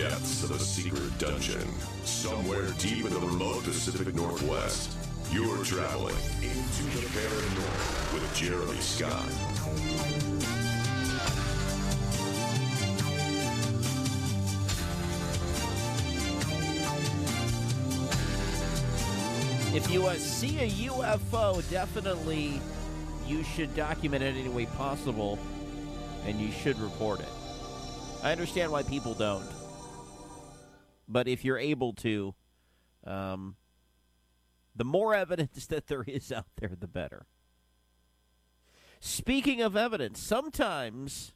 depths of a secret dungeon, somewhere deep in the remote Pacific Northwest, you're traveling into the paranormal with Jeremy Scott. If you see a UFO, definitely you should document it any way possible, and you should report it. I understand why people don't. But if you're able to, the more evidence that there is out there, the better. Speaking of evidence, sometimes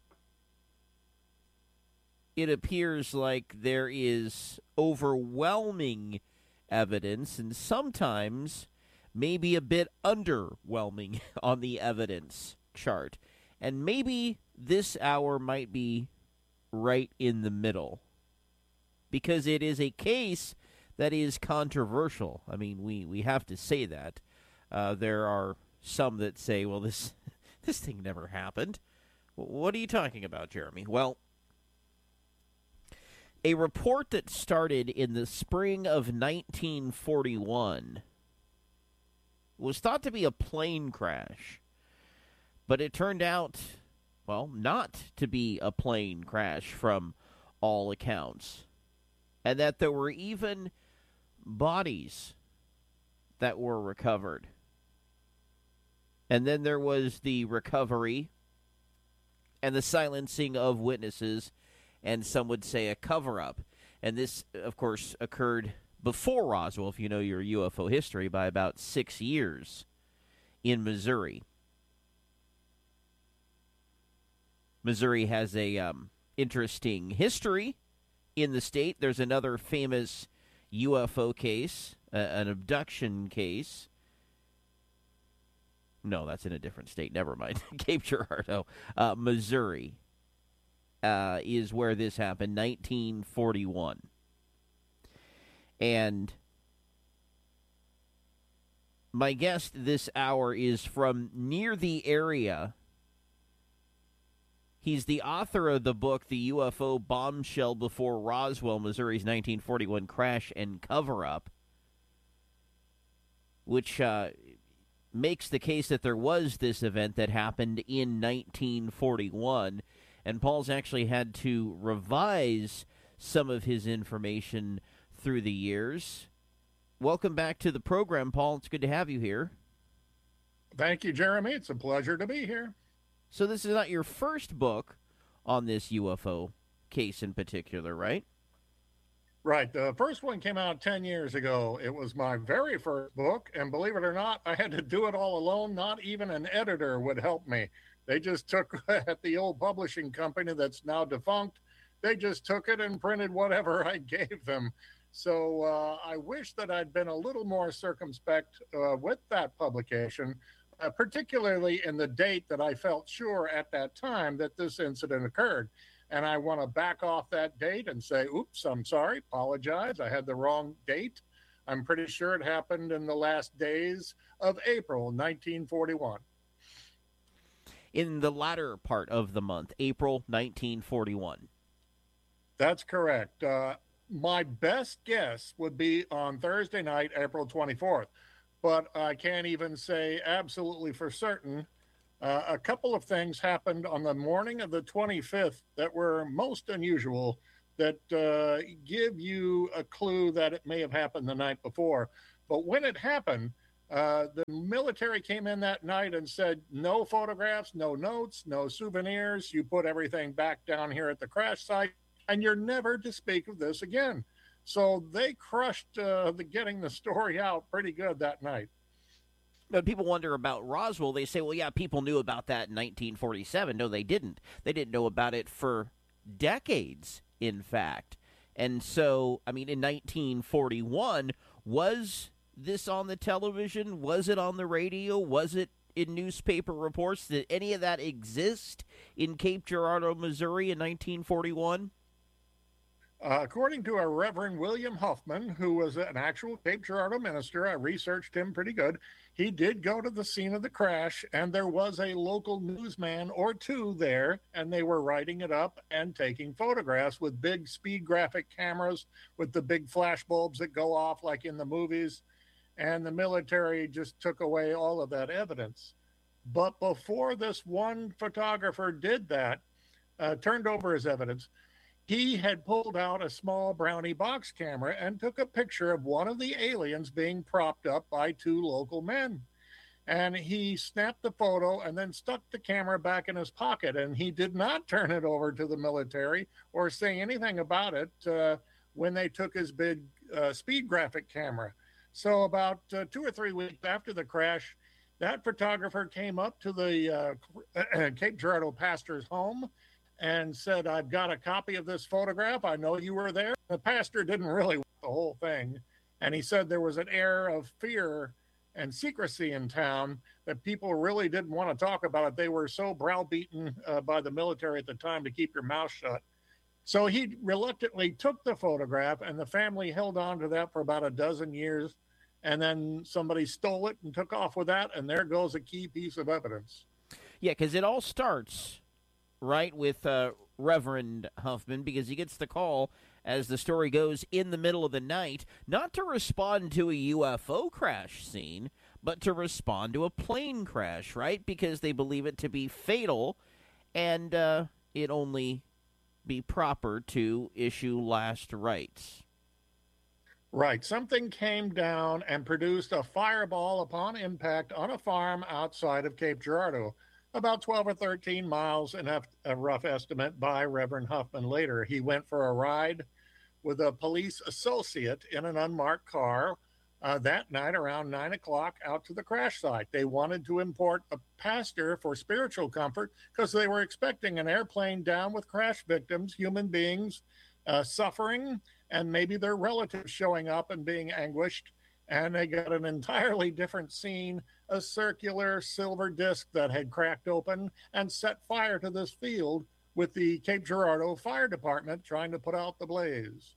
it appears like there is overwhelming evidence, and sometimes maybe a bit underwhelming on the evidence chart. And maybe this hour might be right in the middle, because it is a case that is controversial. I mean, we have to say that. There are some that say, well, this thing never happened. What are you talking about, Jeremy? Well, a report that started in the spring of 1941 was thought to be a plane crash, but it turned out, well, not to be a plane crash from all accounts, and that there were even bodies that were recovered. And then there was the recovery and the silencing of witnesses, and some would say a cover-up. And this, of course, occurred before Roswell, if you know your UFO history, by about 6 years in Missouri. Missouri has a interesting history in the state. There's another famous UFO case, an abduction case. No, that's in a different state. Never mind. Cape Girardeau, Missouri, is where this happened, 1941. And my guest this hour is from near the area. He's the author of the book, The UFO Bombshell Before Roswell, Missouri's 1941 Crash and Cover-Up, which makes the case that there was this event that happened in 1941, and Paul's actually had to revise some of his information through the years. Welcome back to the program, Paul. It's good to have you here. Thank you, Jeremy. It's a pleasure to be here. So this is not your first book on this UFO case in particular, right? Right. The first one came out 10 years ago. It was my very first book, and believe it or not, I had to do it all alone. Not even an editor would help me. They just took, at the old publishing company that's now defunct, they just took it and printed whatever I gave them. So I wish that I'd been a little more circumspect with that publication, particularly in the date that I felt sure at that time that this incident occurred. And I want to back off that date and say, oops, I'm sorry, apologize. I had the wrong date. I'm pretty sure it happened in the last days of April 1941. In the latter part of the month, April 1941. That's correct. My best guess would be on Thursday night, April 24th. But I can't even say absolutely for certain. A couple of things happened on the morning of the 25th that were most unusual, that give you a clue that it may have happened the night before. But when it happened, the military came in that night and said, no photographs, no notes, no souvenirs. You put everything back down here at the crash site, and you're never to speak of this again. So they crushed getting the story out pretty good that night. But people wonder about Roswell. They say, well, yeah, people knew about that in 1947. No, they didn't. They didn't know about it for decades, in fact. And so, I mean, in 1941, was this on the television? Was it on the radio? Was it in newspaper reports? Did any of that exist in Cape Girardeau, Missouri in 1941? According to a Reverend William Huffman, who was an actual Cape Girardeau minister, I researched him pretty good. He did go to the scene of the crash, and there was a local newsman or two there, and they were writing it up and taking photographs with big speed graphic cameras with the big flash bulbs that go off like in the movies. And the military just took away all of that evidence. But before this one photographer did that, turned over his evidence, he had pulled out a small Brownie box camera and took a picture of one of the aliens being propped up by two local men. And he snapped the photo and then stuck the camera back in his pocket. And he did not turn it over to the military or say anything about it when they took his big speed graphic camera. So about 2 or 3 weeks after the crash, that photographer came up to the Cape Girardeau pastor's home and said, "I've got a copy of this photograph. I know you were there." The pastor didn't really want the whole thing. And he said there was an air of fear and secrecy in town that people really didn't want to talk about it. They were so browbeaten by the military at the time to keep your mouth shut. So he reluctantly took the photograph, and the family held on to that for about a dozen years. And then somebody stole it and took off with that, and there goes a key piece of evidence. Yeah, because it all starts right with Reverend Huffman, because he gets the call, as the story goes, in the middle of the night, not to respond to a UFO crash scene, but to respond to a plane crash, right? Because they believe it to be fatal, and it only be proper to issue last rites. Right. Something came down and produced a fireball upon impact on a farm outside of Cape Girardeau, about 12 or 13 miles, and a rough estimate by Reverend Huffman later. He went for a ride with a police associate in an unmarked car that night around 9 o'clock out to the crash site. They wanted to import a pastor for spiritual comfort because they were expecting an airplane down with crash victims, human beings suffering, and maybe their relatives showing up and being anguished. And they got an entirely different scene, a circular silver disc that had cracked open and set fire to this field, with the Cape Girardeau Fire Department trying to put out the blaze.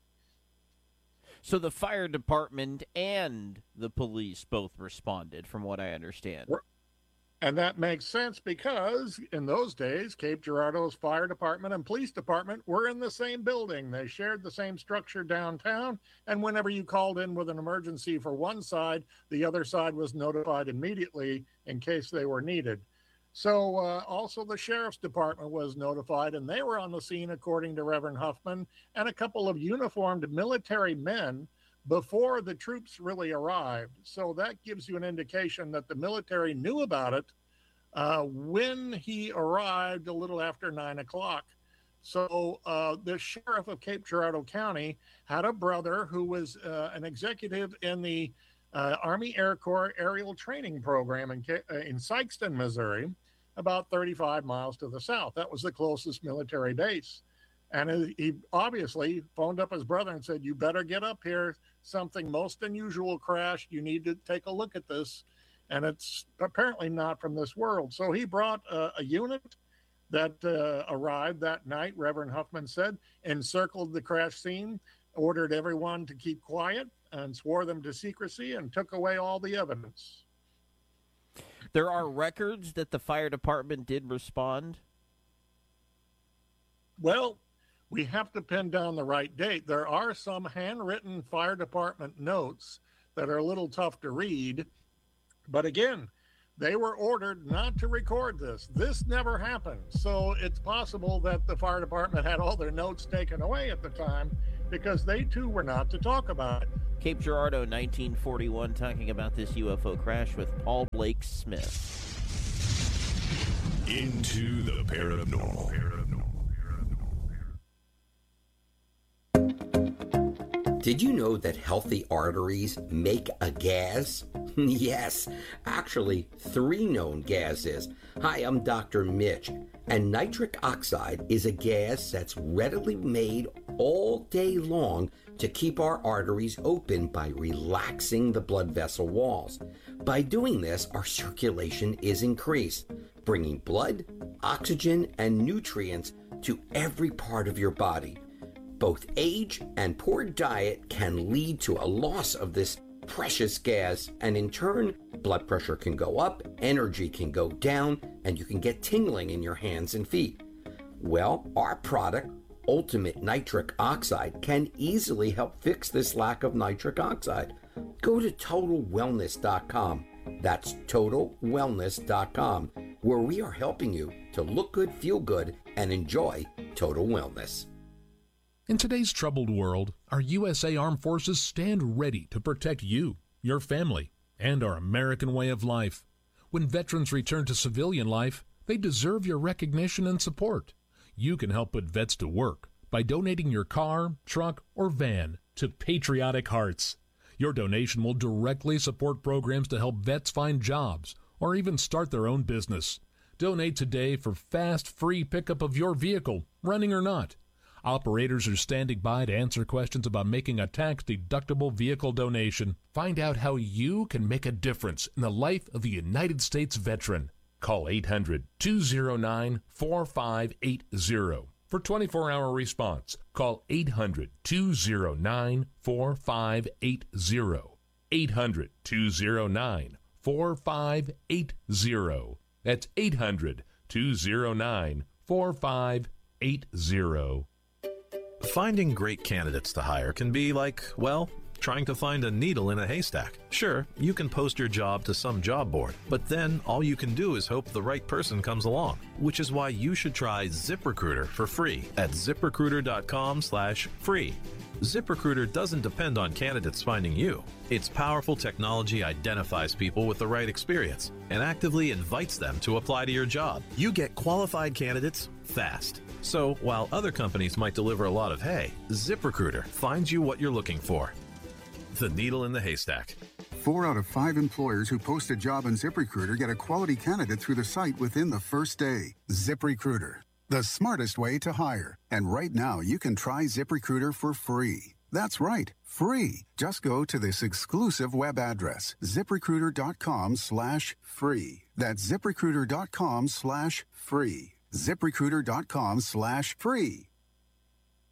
So the fire department and the police both responded, from what I understand. And that makes sense because in those days, Cape Girardeau's fire department and police department were in the same building. They shared the same structure downtown. And whenever you called in with an emergency for one side, the other side was notified immediately in case they were needed. So also the sheriff's department was notified, and they were on the scene, according to Reverend Huffman, and a couple of uniformed military men before the troops really arrived. So that gives you an indication that the military knew about it when he arrived a little after 9 o'clock. So the sheriff of Cape Girardeau County had a brother who was an executive in the Army Air Corps aerial training program in Sikeston, Missouri, about 35 miles to the south. That was the closest military base. And he obviously phoned up his brother and said, "You better get up here. Something most unusual crashed. You need to take a look at this. And it's apparently not from this world." So he brought a unit that arrived that night, Reverend Huffman said, encircled the crash scene, ordered everyone to keep quiet, and swore them to secrecy, and took away all the evidence. There are records that the fire department did respond? Well, we have to pin down the right date. There are some handwritten fire department notes that are a little tough to read. But again, they were ordered not to record this. This never happened. So it's possible that the fire department had all their notes taken away at the time because they too were not to talk about it. Cape Girardeau, 1941, talking about this UFO crash with Paul Blake Smith. Into the paranormal. Did you know that healthy arteries make a gas? Yes, actually 3 known gases. Hi, I'm Dr. Mitch, and nitric oxide is a gas that's readily made all day long to keep our arteries open by relaxing the blood vessel walls. By doing this, our circulation is increased, bringing blood, oxygen, and nutrients to every part of your body. Both age and poor diet can lead to a loss of this precious gas, and in turn, blood pressure can go up, energy can go down, and you can get tingling in your hands and feet. Well, our product, Ultimate Nitric Oxide, can easily help fix this lack of nitric oxide. Go to TotalWellness.com. That's TotalWellness.com, where we are helping you to look good, feel good, and enjoy total wellness. In today's troubled world, our USA Armed Forces stand ready to protect you, your family, and our American way of life. When veterans return to civilian life, they deserve your recognition and support. You can help put vets to work by donating your car, truck, or van to Patriotic Hearts. Your donation will directly support programs to help vets find jobs or even start their own business. Donate today for fast, free pickup of your vehicle, running or not. Operators are standing by to answer questions about making a tax-deductible vehicle donation. Find out how you can make a difference in the life of a United States veteran. Call 800-209-4580 for 24-hour response. Call 800-209-4580. 800-209-4580. That's 800-209-4580. Finding great candidates to hire can be like, well, trying to find a needle in a haystack. Sure, you can post your job to some job board, but then all you can do is hope the right person comes along, which is why you should try ZipRecruiter for free at ZipRecruiter.com/free. ZipRecruiter doesn't depend on candidates finding you. Its powerful technology identifies people with the right experience and actively invites them to apply to your job. You get qualified candidates fast. So while other companies might deliver a lot of hay, ZipRecruiter finds you what you're looking for. The needle in the haystack. 4 out of 5 employers who post a job on ZipRecruiter get a quality candidate through the site within the first day. ZipRecruiter, the smartest way to hire. And right now, you can try ZipRecruiter for free. That's right, free. Just go to this exclusive web address, ZipRecruiter.com/free. That's ZipRecruiter.com/free. ZipRecruiter.com/free.